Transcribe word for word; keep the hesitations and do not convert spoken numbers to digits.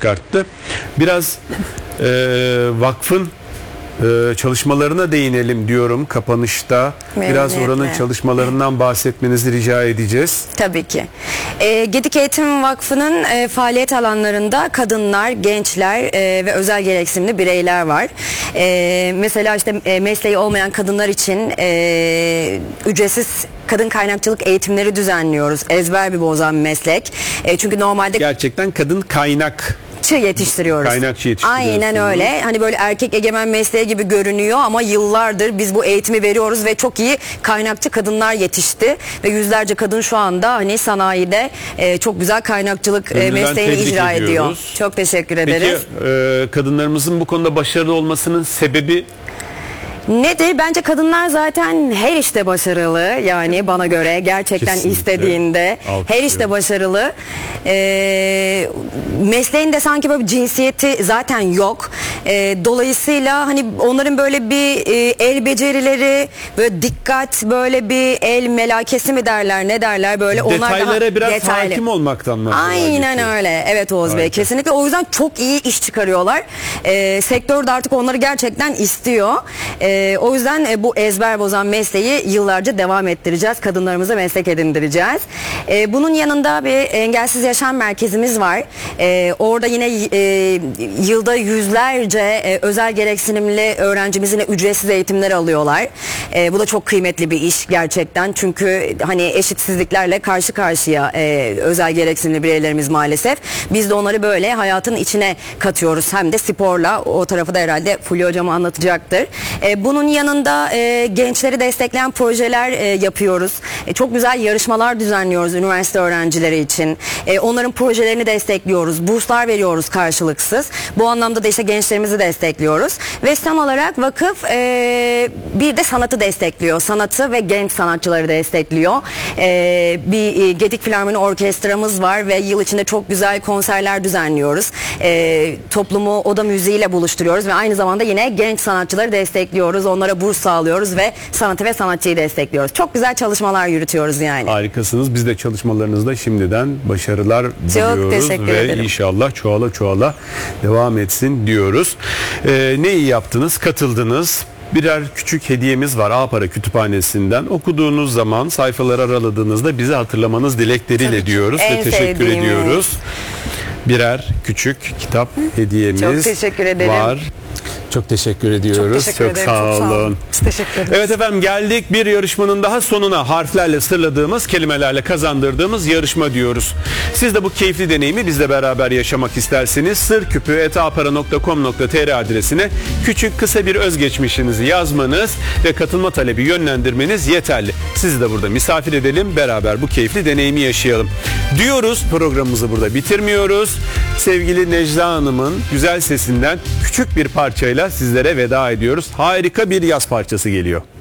çıkarttı. Biraz e, vakfın e, çalışmalarına değinelim diyorum kapanışta. Biraz oranın çalışmalarından bahsetmenizi rica edeceğiz. Tabii ki. E, Gedik Eğitim Vakfı'nın e, faaliyet alanlarında kadınlar, gençler e, ve özel gereksinimli bireyler var. E, mesela işte e, mesleği olmayan kadınlar için e, ücretsiz kadın kaynakçılık eğitimleri düzenliyoruz. Ezber bir bozan bir meslek. E, çünkü normalde gerçekten kadın kaynak yetiştiriyoruz. Kaynakçı yetiştiriyoruz. Aynen öyle. Hani böyle erkek egemen mesleği gibi görünüyor ama yıllardır biz bu eğitimi veriyoruz ve çok iyi kaynakçı kadınlar yetişti ve yüzlerce kadın şu anda hani sanayide e, çok güzel kaynakçılık e, mesleğini icra ediyoruz. ediyor. Çok teşekkür ederiz. Peki e, kadınlarımızın bu konuda başarılı olmasının sebebi nedir? Bence kadınlar zaten her işte başarılı, yani bana göre gerçekten kesinlikle istediğinde her işte başarılı. Ee, mesleğinde sanki böyle bir cinsiyeti zaten yok. Ee, dolayısıyla hani onların böyle bir e, el becerileri, böyle dikkat, böyle bir el melakesi mi derler, ne derler, böyle onlar detaylara daha biraz detaylı. hakim olmaktan mı? Aynen öyle. Evet Oğuz Bey, kesinlikle. O yüzden çok iyi iş çıkarıyorlar. Ee, sektör de artık onları gerçekten istiyor. Ee, o yüzden e, bu ezber bozan mesleği yıllarca devam ettireceğiz. Kadınlarımıza meslek edindireceğiz. E, bunun yanında bir engelsiz yaşam merkezimiz var. E, orada yine e, yılda yüzlerce e, özel gereksinimli öğrencimiz yine ücretsiz eğitimler alıyorlar. E, bu da çok kıymetli bir iş gerçekten. Çünkü hani eşitsizliklerle karşı karşıya e, özel gereksinimli bireylerimiz maalesef. Biz de onları böyle hayatın içine katıyoruz. Hem de sporla. O tarafı da herhalde Fulya Hocam anlatacaktır. E, bunun yanında e, gençleri destekleyen projeler e, yapıyoruz. E, çok güzel yarışmalar düzenliyoruz üniversite öğrencileri için. E, onların projelerini destekliyoruz. Burslar veriyoruz karşılıksız. Bu anlamda da işte gençlerimizi destekliyoruz. Ve son olarak vakıf e, bir de sanatı destekliyor. Sanatı ve genç sanatçıları destekliyor. E, bir e, Gedik Filarmoni Orkestramız var ve yıl içinde çok güzel konserler düzenliyoruz. E, toplumu oda müziğiyle buluşturuyoruz ve aynı zamanda yine genç sanatçıları destekliyoruz. Onlara burs sağlıyoruz ve sanatı ve sanatçıyı destekliyoruz. Çok güzel çalışmalar yürütüyoruz yani. Harikasınız. Biz de çalışmalarınızda şimdiden başarılar diliyoruz ve ederim. İnşallah çoğala çoğala devam etsin diyoruz. Ee, ne iyi yaptınız, katıldınız. Birer küçük hediyemiz var A-Para Kütüphanesi'nden. Okuduğunuz zaman, sayfaları araladığınızda bizi hatırlamanız dilekleriyle Tabii diyoruz ve teşekkür sevdiğimiz. ediyoruz. Birer küçük kitap hediyemiz Çok teşekkür ederim. var. Çok teşekkür ediyoruz. Çok, teşekkür Çok sağ olun. Çok sağ olun. Teşekkür ederiz. Evet efendim, geldik bir yarışmanın daha sonuna. Harflerle sırladığımız, kelimelerle kazandırdığımız yarışma diyoruz. Siz de bu keyifli deneyimi bizle beraber yaşamak isterseniz sırküpü et a para nokta com nokta t r adresine küçük kısa bir özgeçmişinizi yazmanız ve katılma talebi yönlendirmeniz yeterli. Sizi de burada misafir edelim, beraber bu keyifli deneyimi yaşayalım diyoruz. Programımızı burada bitirmiyoruz. Sevgili Necla Hanım'ın güzel sesinden küçük bir parçayla sizlere veda ediyoruz. Harika bir yaz parçası geliyor.